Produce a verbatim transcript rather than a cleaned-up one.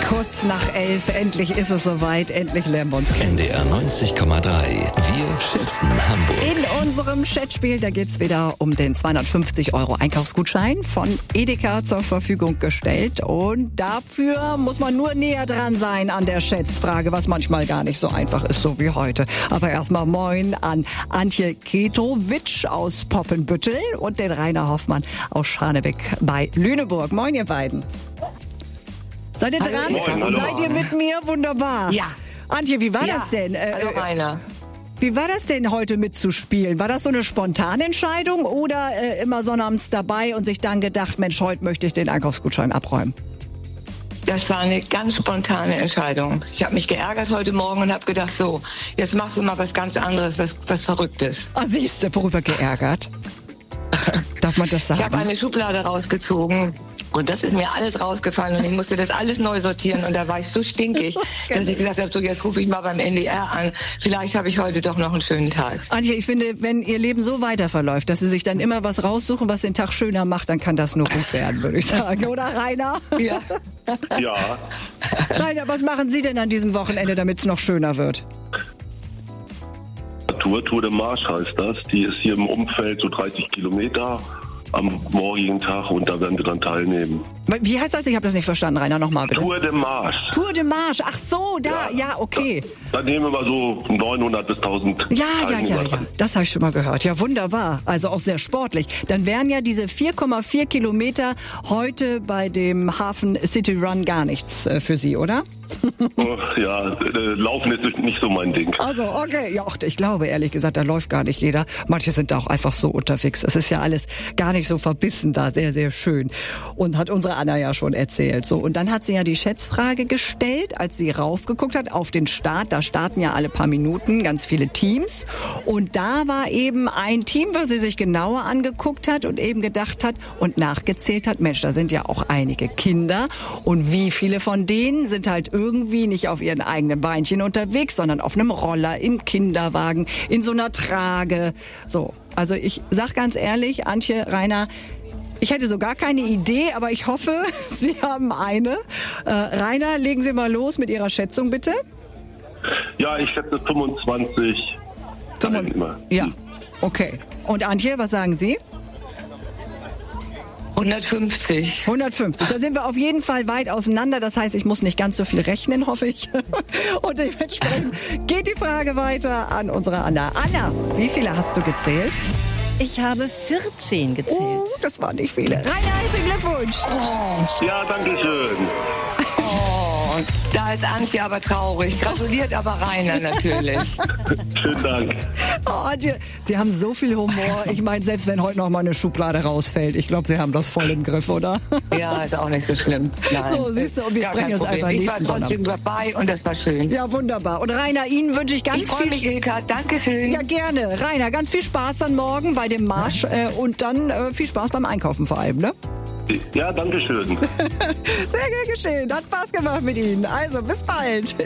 Kurz nach elf, endlich ist es soweit, endlich lernen wir uns kennen. N D R neunzig Komma drei, wir schätzen Hamburg. In unserem Chatspiel, da geht's wieder um den zweihundertfünfzig Euro Einkaufsgutschein von Edeka zur Verfügung gestellt. Und dafür muss man nur näher dran sein an der Schätzfrage, was manchmal gar nicht so einfach ist, so wie heute. Aber erstmal moin an Antje Ketrowitsch aus Poppenbüttel und den Rainer Hoffmann aus Scharnebeck bei Lüneburg. Moin, ihr beiden. Seid ihr dran? Moin, hallo. Seid ihr mit mir? Wunderbar. Ja. Antje, wie war Ja. das denn? Äh, Hallo Rainer. Wie war das denn, heute mitzuspielen? War das so eine spontane Entscheidung oder äh, immer sonnabends dabei und sich dann gedacht, Mensch, heute möchte ich den Einkaufsgutschein abräumen? Das war eine ganz spontane Entscheidung. Ich habe mich geärgert heute Morgen und habe gedacht, so, jetzt machst du mal was ganz anderes, was, was Verrücktes. Ah, siehst du, worüber geärgert? Darf man das Ich habe sagen? eine Schublade rausgezogen und das ist mir alles rausgefallen und ich musste das alles neu sortieren und da war ich so stinkig, dass ich gesagt habe, so jetzt rufe ich mal beim N D R an. Vielleicht habe ich heute doch noch einen schönen Tag. Antje, ich finde, wenn ihr Leben so weiter verläuft, dass Sie sich dann immer was raussuchen, was den Tag schöner macht, dann kann das nur gut werden, würde ich sagen. Oder, Rainer? Ja. Ja, Rainer, was machen Sie denn an diesem Wochenende, damit es noch schöner wird? Tour, Tour de Marche heißt das. Die ist hier im Umfeld so dreißig Kilometer am morgigen Tag und da werden wir dann teilnehmen. Wie heißt das? Ich habe das nicht verstanden, Rainer, nochmal bitte. Tour de Marche. Tour de Marche. Ach so, da, ja, okay. Da, da nehmen wir so neunhundert bis tausend Ja, ja, Teilnehmer ja, ja. dran. Das habe ich schon mal gehört. Ja, wunderbar. Also auch sehr sportlich. Dann wären ja diese vier Komma vier Kilometer heute bei dem Hafen City Run gar nichts äh, für Sie, oder? Oh, ja, äh, Laufen ist nicht so mein Ding. Also, okay. Ja, auch, ich glaube, ehrlich gesagt, da läuft gar nicht jeder. Manche sind da auch einfach so unterwegs. Das ist ja alles gar nicht so verbissen da. Sehr, sehr schön. Und hat unsere Anna ja schon erzählt. So, und dann hat sie ja die Schätzfrage gestellt, als sie raufgeguckt hat auf den Start. Da starten ja alle paar Minuten ganz viele Teams. Und da war eben ein Team, was sie sich genauer angeguckt hat und eben gedacht hat und nachgezählt hat, Mensch, da sind ja auch einige Kinder. Und wie viele von denen sind halt irgendwie nicht auf ihren eigenen Beinchen unterwegs, sondern auf einem Roller, im Kinderwagen, in so einer Trage. So, also ich sag ganz ehrlich, Antje, Rainer, ich hätte so gar keine Idee, aber ich hoffe, Sie haben eine. Äh, Rainer, legen Sie mal los mit Ihrer Schätzung, bitte. Ja, ich schätze fünfundzwanzig Teilnehmer. Ja, okay. Und Antje, was sagen Sie? hundertfünfzig. hundertfünfzig. Da sind wir auf jeden Fall weit auseinander. Das heißt, ich muss nicht ganz so viel rechnen, hoffe ich. Und dementsprechend geht die Frage weiter an unsere Anna. Anna, wie viele hast du gezählt? Ich habe vierzehn gezählt. Oh, das waren nicht viele. Rainer, herzlichen Glückwunsch. Ja, danke schön. Oh, da ist Antje aber traurig. Gratuliert aber Rainer natürlich. Schönen Dank. Oh, Antje, Sie haben so viel Humor. Ich meine, selbst wenn heute noch mal eine Schublade rausfällt, ich glaube, Sie haben das voll im Griff, oder? Ja, ist auch nicht so schlimm. Nein. So, siehst du, und wir Gar sprechen kein jetzt Problem. einfach Ich war nächsten trotzdem dabei und das war schön. Ja, wunderbar. Und Rainer, Ihnen wünsche ich ganz Ich freue viel mich, Ilka. Dankeschön. Ja, gerne. Rainer, ganz viel Spaß dann morgen bei dem Marsch äh, und dann äh, viel Spaß beim Einkaufen vor allem, ne? Ja, danke schön. Sehr gern geschehen. Hat Spaß gemacht mit Ihnen. Also, bis bald.